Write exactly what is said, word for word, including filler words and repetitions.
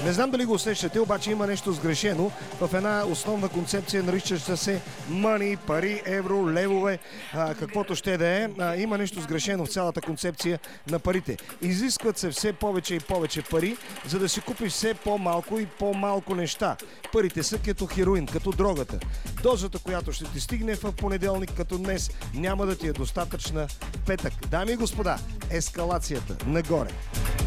Не знам дали го усещате, обаче има нещо сгрешено в една основна концепция, наричаща се money, пари, евро, левове, а, каквото ще да е. А, има нещо сгрешено в цялата концепция на парите. Изискват се все повече и повече пари, за да си купиш все по-малко и по-малко неща. Парите са като хероин, като дрогата. Дозата, която ще ти стигне в понеделник като днес, няма да ти е достатъчна в петък. Дами и господа, ескалацията нагоре.